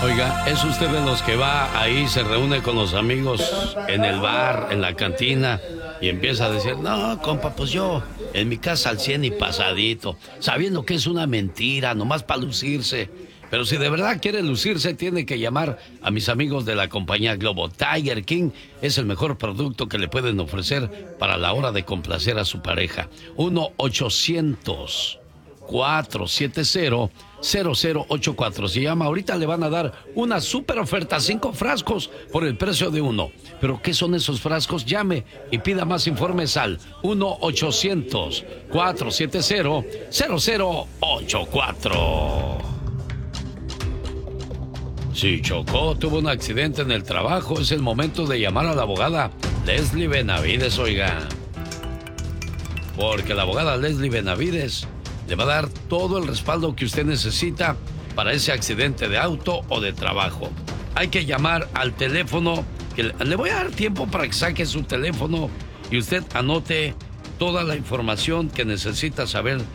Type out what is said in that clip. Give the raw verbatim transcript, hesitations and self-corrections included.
Oiga, ¿es usted de los que va ahí, se reúne con los amigos en el bar, en la cantina, y empieza a decir, no, compa, pues yo en mi casa al cien y pasadito, sabiendo que es una mentira, nomás para lucirse? Pero si de verdad quiere lucirse, tiene que llamar a mis amigos de la compañía Globo. Tiger King es el mejor producto que le pueden ofrecer para la hora de complacer a su pareja. uno ochocientos, cuatro siete cero, cero cero ocho cuatro. Si llama ahorita le van a dar una super oferta, cinco frascos por el precio de uno. ¿Pero qué son esos frascos? Llame y pida más informes al uno ochocientos, cuatro siete cero, cero cero ocho cuatro. Si chocó, tuvo un accidente en el trabajo, es el momento de llamar a la abogada Leslie Benavides, oiga. Porque la abogada Leslie Benavides le va a dar todo el respaldo que usted necesita para ese accidente de auto o de trabajo. Hay que llamar al teléfono, que le, le voy a dar tiempo para que saque su teléfono y usted anote toda la información que necesita saber